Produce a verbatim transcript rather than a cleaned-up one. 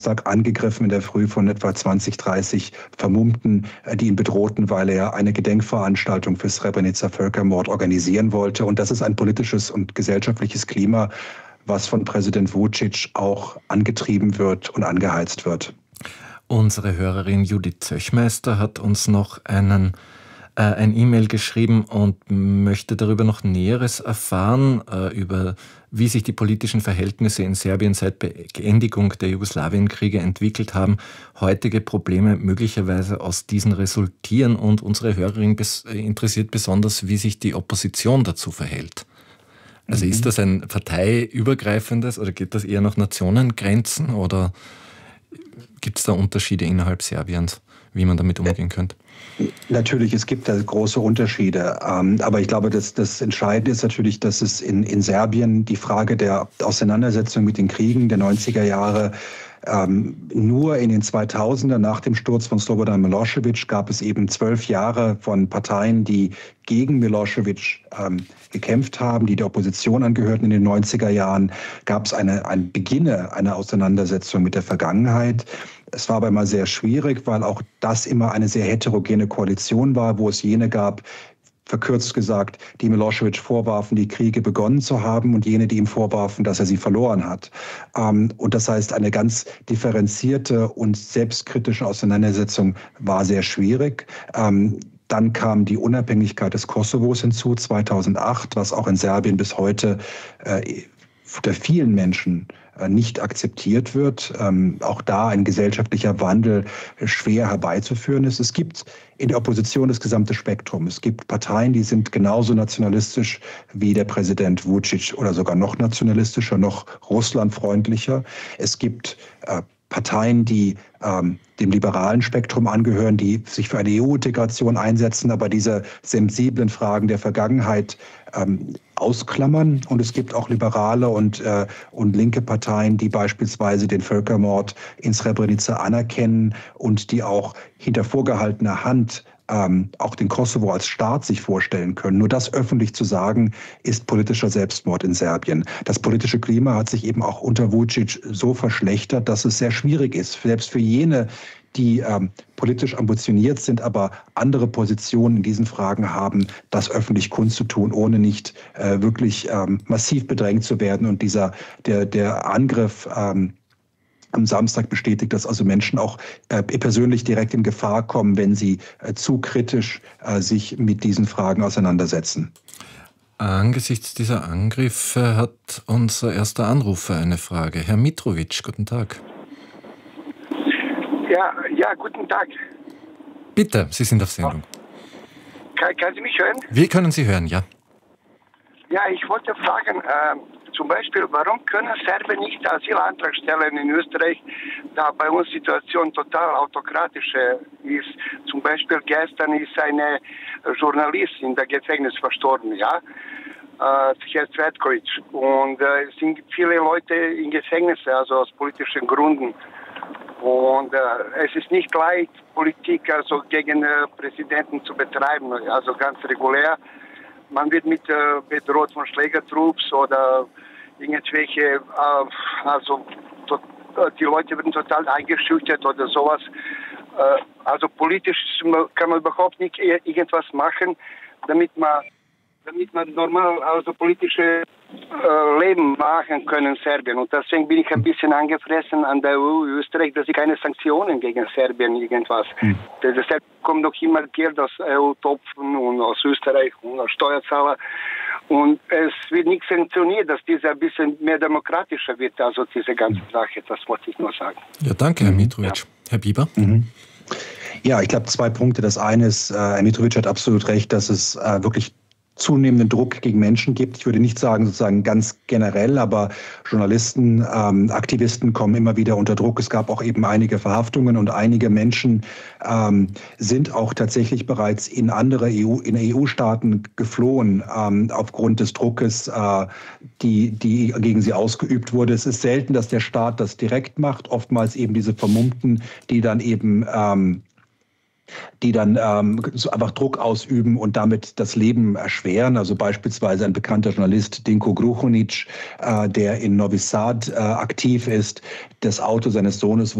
angegriffen in der Früh von etwa zwanzig, dreißig Vermummten, die ihn bedrohten, weil er eine Gedenkveranstaltung für Srebrenica-Völkermord organisieren wollte. Und das ist ein politisches und gesellschaftliches Klima, was von Präsident Vučić auch angetrieben wird und angeheizt wird. Unsere Hörerin Judith Zöchmeister hat uns noch einen äh, ein E-Mail geschrieben und möchte darüber noch Näheres erfahren, äh, über wie sich die politischen Verhältnisse in Serbien seit Beendigung der Jugoslawienkriege entwickelt haben, heutige Probleme möglicherweise aus diesen resultieren, und unsere Hörerin bes- interessiert besonders, wie sich die Opposition dazu verhält. Also mhm. ist das ein parteiübergreifendes oder geht das eher nach Nationengrenzen oder gibt es da Unterschiede innerhalb Serbiens, wie man damit umgehen könnte? Natürlich, es gibt da große Unterschiede. Aber ich glaube, dass das Entscheidende ist natürlich, dass es in, in Serbien die Frage der Auseinandersetzung mit den Kriegen der neunziger Jahre Ähm, nur in den zweitausender, nach dem Sturz von Slobodan Milošević, gab es eben zwölf Jahre von Parteien, die gegen Milošević ähm, gekämpft haben, die der Opposition angehörten. In den neunziger Jahren gab es eine, ein Beginne einer Auseinandersetzung mit der Vergangenheit. Es war aber immer sehr schwierig, weil auch das immer eine sehr heterogene Koalition war, wo es jene gab, verkürzt gesagt, die Milošević vorwarfen, die Kriege begonnen zu haben, und jene, die ihm vorwarfen, dass er sie verloren hat. Und das heißt, eine ganz differenzierte und selbstkritische Auseinandersetzung war sehr schwierig. Dann kam die Unabhängigkeit des Kosovos hinzu, zweitausendacht, was auch in Serbien bis heute unter vielen Menschen nicht akzeptiert wird. Ähm, auch da ein gesellschaftlicher Wandel schwer herbeizuführen ist. Es gibt in der Opposition das gesamte Spektrum. Es gibt Parteien, die sind genauso nationalistisch wie der Präsident Vučić oder sogar noch nationalistischer, noch russlandfreundlicher. Es gibt äh, Parteien, die ähm, dem liberalen Spektrum angehören, die sich für eine E U-Integration einsetzen, aber diese sensiblen Fragen der Vergangenheit ähm, ausklammern. Und es gibt auch liberale und, äh, und linke Parteien, die beispielsweise den Völkermord in Srebrenica anerkennen und die auch hinter vorgehaltener Hand ähm, auch den Kosovo als Staat sich vorstellen können. Nur das öffentlich zu sagen, ist politischer Selbstmord in Serbien. Das politische Klima hat sich eben auch unter Vučić so verschlechtert, dass es sehr schwierig ist, selbst für jene, die ähm, politisch ambitioniert sind, aber andere Positionen in diesen Fragen haben, das öffentlich kundzutun, ohne nicht äh, wirklich ähm, massiv bedrängt zu werden. Und dieser der, der Angriff ähm, am Samstag bestätigt, dass also Menschen auch äh, persönlich direkt in Gefahr kommen, wenn sie äh, zu kritisch äh, sich mit diesen Fragen auseinandersetzen. Angesichts dieser Angriffe hat unser erster Anrufer eine Frage. Herr Mitrovic, guten Tag. Ja, ja, guten Tag. Bitte, Sie sind auf Sendung. Kann, kann Sie mich hören? Wir können Sie hören, ja. Ja, ich wollte fragen, äh, zum Beispiel, warum können Serben nicht Asylantrag stellen in Österreich, da bei uns die Situation total autokratisch ist. Zum Beispiel gestern ist eine Journalistin in der Gefängnis verstorben, ja, äh, Herr Cvetković. Und äh, es sind viele Leute in Gefängnis, also aus politischen Gründen. Und äh, es ist nicht leicht, Politik also gegen äh, Präsidenten zu betreiben, also ganz regulär. Man wird mit äh, bedroht von Schlägertrupps oder irgendwelche, äh, also to, die Leute werden total eingeschüchtert oder sowas. Äh, also politisch kann man überhaupt nicht irgendwas machen, damit man damit man normal also politische äh, Leben machen können in Serbien. Und deswegen bin ich ein bisschen angefressen an der E U, Österreich, dass sie keine Sanktionen gegen Serbien irgendwas. Mhm. Deshalb kommt noch immer Geld aus E U-Topfen und aus Österreich und aus Steuerzahler. Und es wird nicht sanktioniert, dass diese ein bisschen mehr demokratischer wird, also diese ganze Sache. Das wollte ich nur sagen. Ja, danke, Herr Mitrovic. Ja. Herr Bieber? Mhm. Ja, ich glaube, zwei Punkte. Das eine ist, äh, Herr Mitrovic hat absolut recht, dass es äh, wirklich zunehmenden Druck gegen Menschen gibt. Ich würde nicht sagen sozusagen ganz generell, aber Journalisten, ähm, Aktivisten kommen immer wieder unter Druck. Es gab auch eben einige Verhaftungen und einige Menschen ähm, sind auch tatsächlich bereits in andere E U, in E U-Staaten geflohen ähm, aufgrund des Druckes, äh, die, die gegen sie ausgeübt wurde. Es ist selten, dass der Staat das direkt macht. Oftmals eben diese Vermummten, die dann eben ähm, die dann ähm, so einfach Druck ausüben und damit das Leben erschweren. Also beispielsweise ein bekannter Journalist, Dinko Gruchonic, äh, der in Novi Sad äh, aktiv ist, das Auto seines Sohnes